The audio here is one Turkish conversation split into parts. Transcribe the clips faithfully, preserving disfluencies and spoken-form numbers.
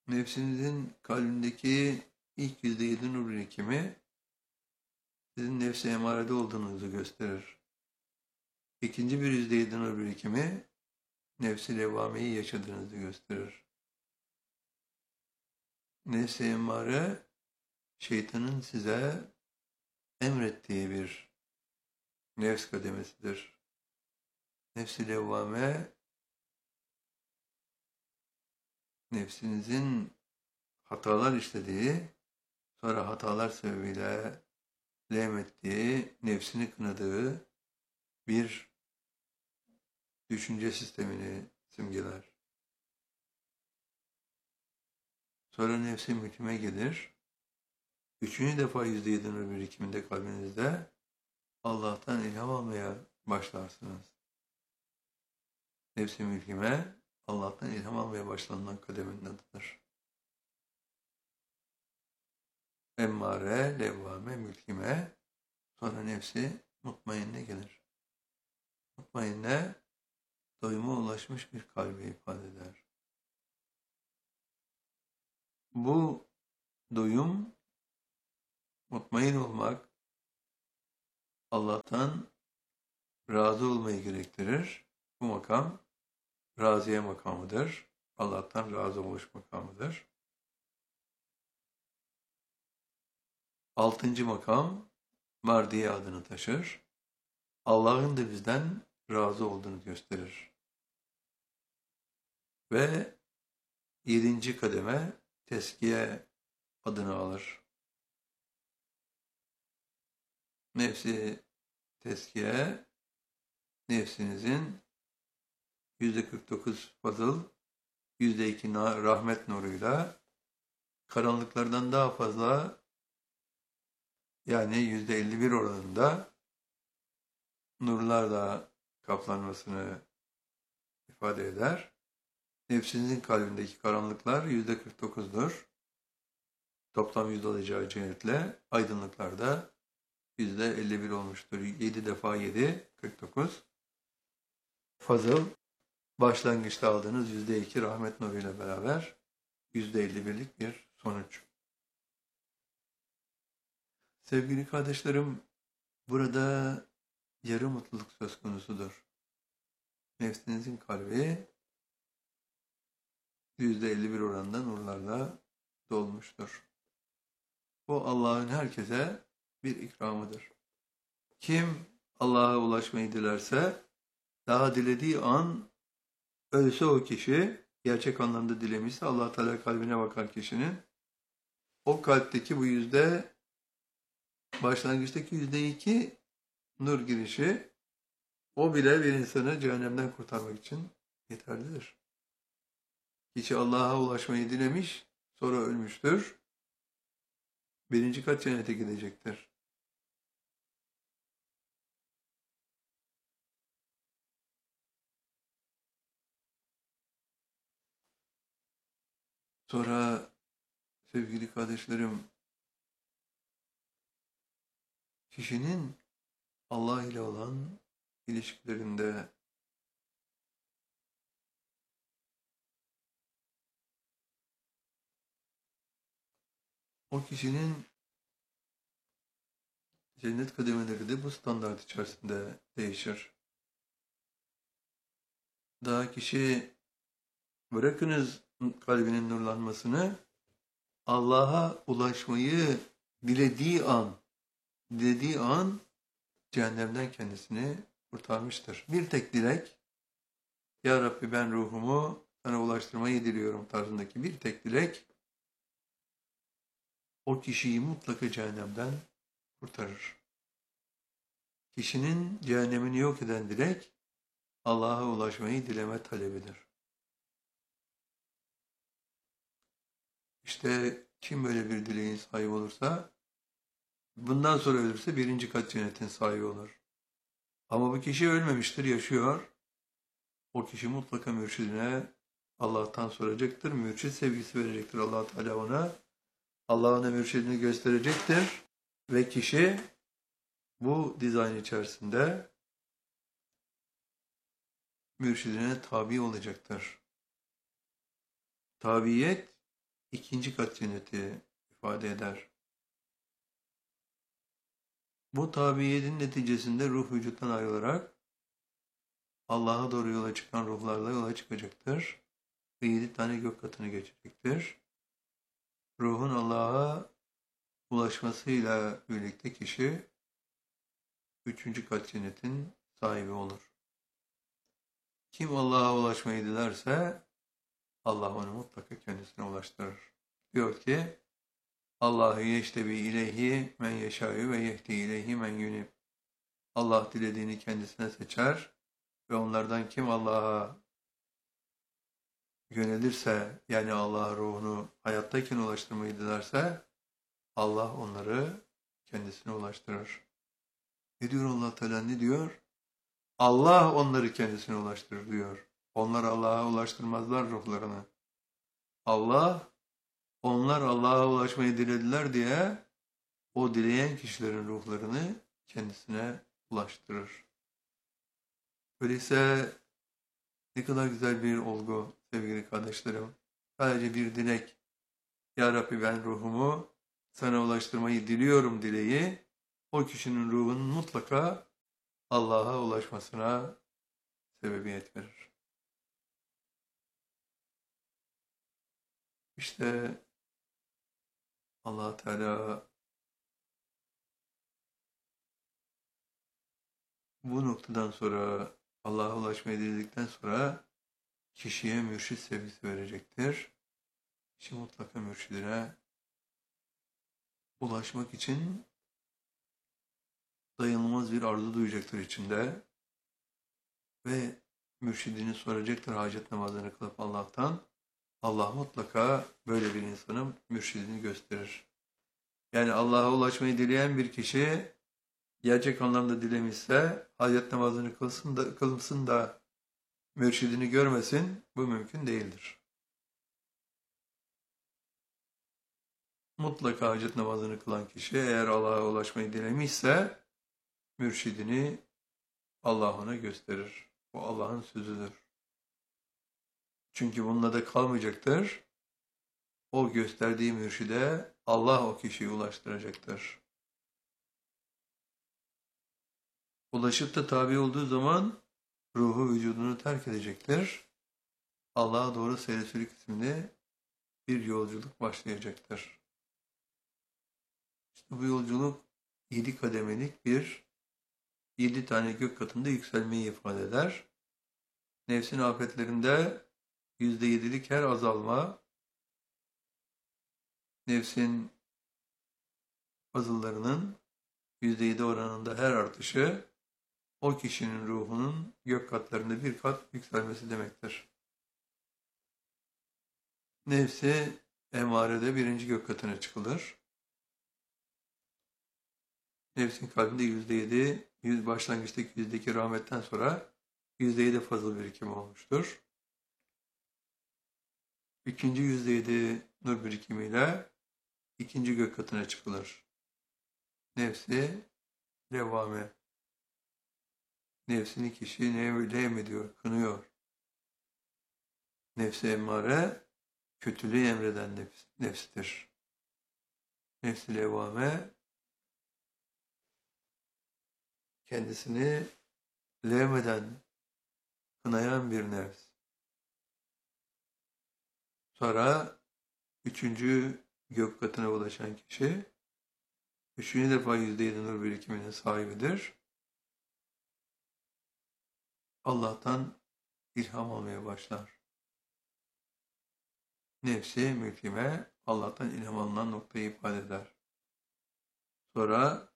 Nefsinizin kalbindeki ilk yüzde yedi nur birikimi sizin nefsi emarede olduğunuzu gösterir. İkinci bir yüzde yedi nur birikimi nefsi levvameyi yaşadığınızı gösterir. Nefsi emare şeytanın size emrettiği bir nefs kademesidir. Nefsi levvame nefsinizin hatalar işlediği, sonra hatalar sebebiyle levmettiği, nefsini kınadığı bir düşünce sistemini simgeler. Sonra nefsi mülkime gelir. Üçüncü defa yüzde yedi nur birikiminde kalbinizde Allah'tan ilham almaya başlarsınız. Nefsi mülkime Allah'tan ilham almaya başlanılan kademenin adıdır. Emmare, levvame, mülkime, sonra nefsi mutmainne gelir. Mutmainne, doyuma ulaşmış bir kalbi ifade eder. Bu doyum, mutmain olmak, Allah'tan razı olmayı gerektirir. Bu makam, raziye makamıdır. Allah'tan razı oluş makamıdır. Altıncı makam, mardiye adını taşır. Allah'ın da bizden razı olduğunu gösterir. Ve yedinci kademe, teskiye adını alır. Nefsi teskiye, nefsinizin yüzde kırk dokuz fazıl, yüzde iki rahmet nuruyla karanlıklardan daha fazla, yani yüzde elli bir oranında nurlarla kaplanmasını ifade eder. Nefsinizin kalbindeki karanlıklar yüzde kırk dokuzdur. Toplam yüzde olacağı cihetle aydınlıklar da yüzde elli bir olmuştur. yedi defa yedi, kırk dokuz. Fazıl, başlangıçta aldığınız yüzde iki rahmet nuruyla beraber yüzde elli birlik bir sonuç. Sevgili kardeşlerim, burada yarı mutluluk söz konusudur. Nefsinizin kalbi yüzde elli bir oranında nurlarla dolmuştur. Bu Allah'ın herkese bir ikramıdır. Kim Allah'a ulaşmayı dilerse, daha dilediği an ölse o kişi, gerçek anlamda dilemişse Allah Teala kalbine bakar kişinin. O kalpteki bu yüzde, başlangıçtaki yüzde iki nur girişi, o bile bir insanı cehennemden kurtarmak için yeterlidir. Kişi Allah'a ulaşmayı dilemiş, sonra ölmüştür. Birinci kat cennete gidecektir. Sonra sevgili kardeşlerim, kişinin Allah ile olan ilişkilerinde o kişinin cennet kademeleri de bu standart içerisinde değişir. Daha kişi, bırakınız kalbinin nurlanmasını, Allah'a ulaşmayı dilediği an, dilediği an cehennemden kendisini kurtarmıştır. Bir tek dilek, Ya Rabbi ben ruhumu sana ulaştırmayı diliyorum tarzındaki bir tek dilek, o kişiyi mutlaka cehennemden kurtarır. Kişinin cehennemini yok eden dilek, Allah'a ulaşmayı dileme talebidir. İşte kim böyle bir dileğin sahibi olursa, bundan sonra ölürse birinci kat cennetin sahibi olur. Ama bu kişi ölmemiştir, yaşıyor. O kişi mutlaka mürşidine Allah'tan soracaktır. Mürşid sevgisi verecektir Allah Teala ona. Allah ona mürşidini gösterecektir. Ve kişi bu dizayn içerisinde mürşidine tabi olacaktır. Tabiyet, ikinci kat cenneti ifade eder. Bu tabiyetin neticesinde ruh vücuttan ayrılarak Allah'a doğru yola çıkan ruhlarla yola çıkacaktır ve yedi tane gök katını geçecektir. Ruhun Allah'a ulaşmasıyla birlikte kişi üçüncü kat cennetin sahibi olur. Kim Allah'a ulaşmayı dilerse Allah onu mutlaka kendisine ulaştırır. Diyor ki Allahu yeştebi ileyhi men yeşâ'yu ve yehdi ileyhi men yunib. Allah dilediğini kendisine seçer ve onlardan kim Allah'a yönelirse, yani Allah'a ruhunu hayattayken ulaştırmayı dilerse Allah onları kendisine ulaştırır. Ne diyor Allah Teala, ne diyor? Allah onları kendisine ulaştırır diyor. Onlar Allah'a ulaştırmazlar ruhlarını. Allah, onlar Allah'a ulaşmayı dilediler diye o dileyen kişilerin ruhlarını kendisine ulaştırır. Öyleyse ne kadar güzel bir olgu sevgili kardeşlerim. Sadece bir dilek. Ya Rabbi, ben ruhumu sana ulaştırmayı diliyorum dileği, o kişinin ruhunun mutlaka Allah'a ulaşmasına sebebiyet verir. İşte Allah Teala bu noktadan sonra, Allah'a ulaşmayı diledikten sonra kişiye mürşit sevgisi verecektir. Kişi mutlaka mürşidine ulaşmak için dayanılmaz bir arzu duyacaktır içinde ve mürşidini soracaktır hacet namazını kılıp Allah'tan. Allah mutlaka böyle bir insanın mürşidini gösterir. Yani Allah'a ulaşmayı dileyen bir kişi gerçek anlamda dilemişse hacet namazını kılsın da, kılsın da mürşidini görmesin, bu mümkün değildir. Mutlaka hacet namazını kılan kişi eğer Allah'a ulaşmayı dilemişse mürşidini Allah ona gösterir. Bu Allah'ın sözüdür. Çünkü bununla da kalmayacaktır. O gösterdiği mürşide Allah o kişiyi ulaştıracaktır. Ulaşıp da tabi olduğu zaman ruhu vücudunu terk edecektir. Allah'a doğru seyresülük isimli bir yolculuk başlayacaktır. İşte bu yolculuk yedi kademelik bir, yedi tane gök katında yükselmeyi ifade eder. Nefsin afetlerinde yüzde yedilik her azalma, nefsin fazıllarının yüzde yedi oranında her artışı, o kişinin ruhunun gök katlarında bir kat yükselmesi demektir. Nefsi emarede birinci gök katına çıkılır. Nefsin kalbinde yüzde yedi, yüz başlangıçtaki yüzdeki rahmetten sonra yüzde yedi fazıl birikimi olmuştur. İkinci yüzde yedi nur birikimiyle ikinci gök katına çıkılır. Nefsi levvame. Nefsini kişi levmediyor, kınıyor. Nefsi emmare kötülüğü emreden nefs, nefstir. Nefsi levvame kendisini levmeden kınayan bir nefs. Sonra üçüncü gök katına ulaşan kişi üçüncü defa yüzde yedi nur birikiminin sahibidir. Allah'tan ilham almaya başlar. Nefsi mülkime Allah'tan ilham alınan noktayı ifade eder. Sonra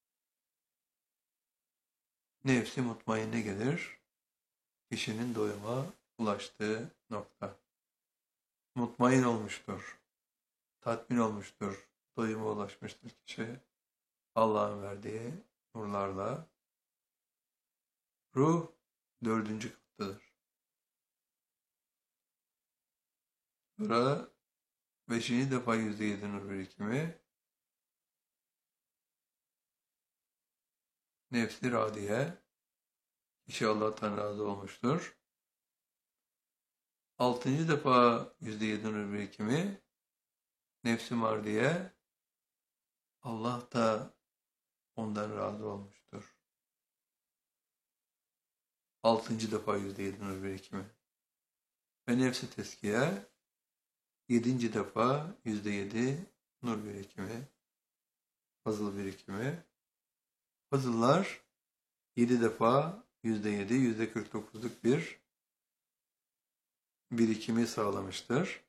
nefsi mutmainne gelir. Kişinin doyuma ulaştığı nokta. Mutmain olmuştur. Tatmin olmuştur. Doyuma ulaşmıştır kişi. Allah'ın verdiği nurlarla. Ruh dördüncü kattadır. Sonra beşinci defa yüzde yedi nur birikimi. Nefsi radiye. Kişi Allah'tan razı olmuştur. Altıncı defa yüzde yedi nur birikimi. nefsim var diye Allah da ondan razı olmuştur. Altıncı defa yüzde yedi nur birikimi. Ve nefsi teskiye yedinci defa yüzde yedi nur birikimi, fazıl birikimi. Fazıllar yedi defa yüzde yedi, yüzde kırk dokuzluk bir birikimi sağlamıştır.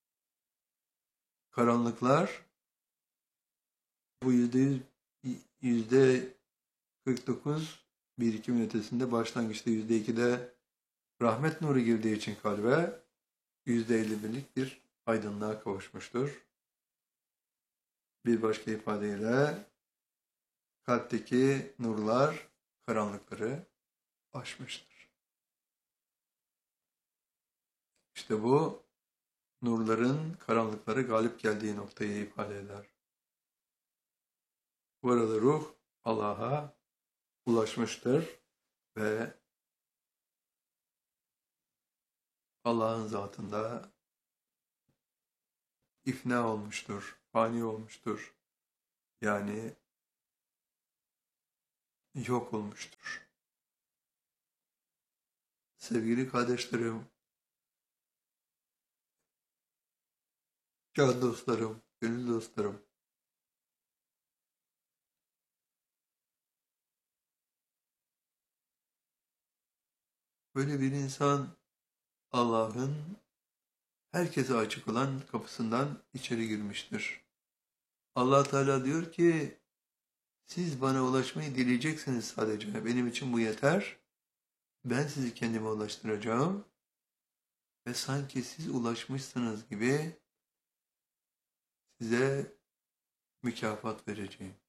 Karanlıklar bu yüzde yüz, yüzde kırk dokuz birikimin ötesinde başlangıçta yüzde ikide rahmet nuru girdiği için kalbe yüzde elli birlik bir aydınlığa kavuşmuştur. Bir başka ifadeyle kalpteki nurlar karanlıkları aşmıştır. İşte bu nurların karanlıkları galip geldiği noktayı ifade eder. Bu arada ruh Allah'a ulaşmıştır ve Allah'ın zatında ifna olmuştur, fani olmuştur. Yani yok olmuştur. Sevgili kardeşlerim, can dostlarım, gönül dostlarım, böyle bir insan Allah'ın herkese açık olan kapısından içeri girmiştir. Allah Teala diyor ki, siz bana ulaşmayı dileyeceksiniz sadece. Benim için bu yeter. Ben sizi kendime ulaştıracağım. Ve sanki siz ulaşmışsınız gibi size mükafat vereceğim.